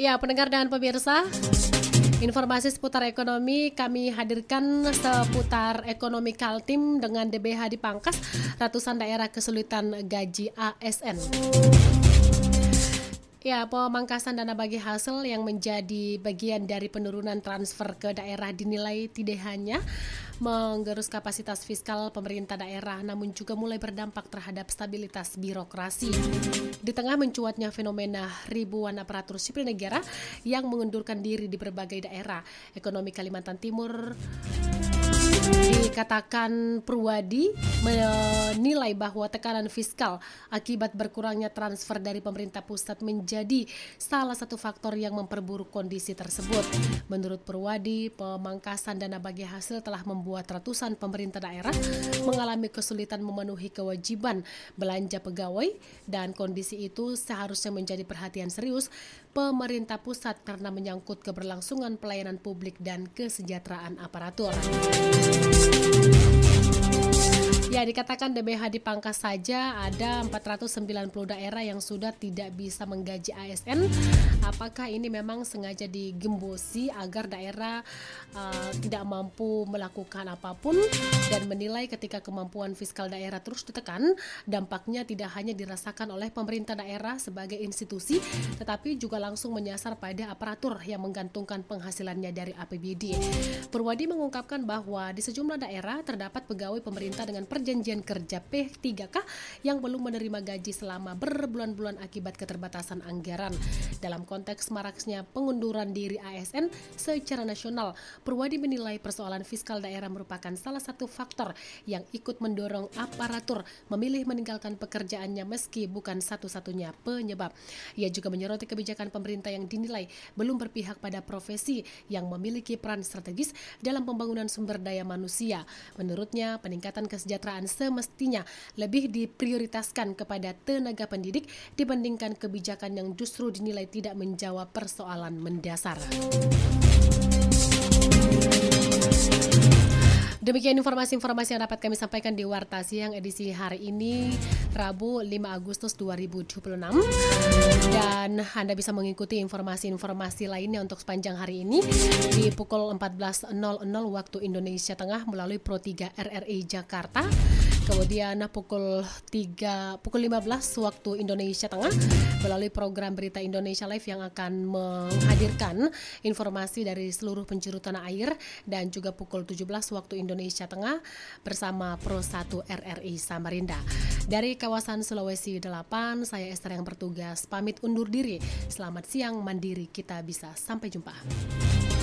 Ya, pendengar dan pemirsa, informasi seputar ekonomi kami hadirkan seputar ekonomi Kaltim dengan DBH dipangkas, ratusan daerah kesulitan gaji ASN. Ya, pemangkasan dana bagi hasil yang menjadi bagian dari penurunan transfer ke daerah dinilai tidak hanya menggerus kapasitas fiskal pemerintah daerah, namun juga mulai berdampak terhadap stabilitas birokrasi. Di tengah mencuatnya fenomena ribuan aparatur sipil negara yang mengundurkan diri di berbagai daerah, ekonomi Kalimantan Timur dikatakan Purwadi menilai bahwa tekanan fiskal akibat berkurangnya transfer dari pemerintah pusat menjadi salah satu faktor yang memperburuk kondisi tersebut. Menurut Purwadi, pemangkasan dana bagi hasil telah membuat ratusan pemerintah daerah mengalami kesulitan memenuhi kewajiban belanja pegawai, dan kondisi itu seharusnya menjadi perhatian serius pemerintah pusat karena menyangkut keberlangsungan pelayanan publik dan kesejahteraan aparatur. Ya, dikatakan DBH dipangkas saja ada 490 daerah yang sudah tidak bisa menggaji ASN. Apakah ini memang sengaja digembosi agar daerah tidak mampu melakukan apapun, dan menilai ketika kemampuan fiskal daerah terus ditekan, dampaknya tidak hanya dirasakan oleh pemerintah daerah sebagai institusi, tetapi juga langsung menyasar pada aparatur yang menggantungkan penghasilannya dari APBD. Purwadi mengungkapkan bahwa di sejumlah daerah terdapat pegawai pemerintah dengan perjanjian kerja P3K yang belum menerima gaji selama berbulan-bulan akibat keterbatasan anggaran. Dalam konteks maraknya pengunduran diri ASN secara nasional, Purwadi menilai persoalan fiskal daerah merupakan salah satu faktor yang ikut mendorong aparatur memilih meninggalkan pekerjaannya meski bukan satu-satunya penyebab. Ia juga menyoroti kebijakan pemerintah yang dinilai belum berpihak pada profesi yang memiliki peran strategis dalam pembangunan sumber daya manusia. Menurutnya, peningkatan kesejahteraan semestinya lebih diprioritaskan kepada tenaga pendidik dibandingkan kebijakan yang justru dinilai tidak menjawab persoalan mendasar. Demikian informasi-informasi yang dapat kami sampaikan di Warta Siang edisi hari ini, Rabu 5 Agustus 2026. Dan Anda bisa mengikuti informasi-informasi lainnya untuk sepanjang hari ini di pukul 14.00 waktu Indonesia Tengah melalui Pro 3 RRI Jakarta. Kemudian pukul 15 waktu Indonesia Tengah melalui program Berita Indonesia Live yang akan menghadirkan informasi dari seluruh penjuru tanah air, dan juga pukul 17 waktu Indonesia Tengah bersama Pro 1 RRI Samarinda. Dari kawasan Sulawesi 8, saya Esther yang bertugas pamit undur diri. Selamat siang, mandiri, kita bisa sampai jumpa.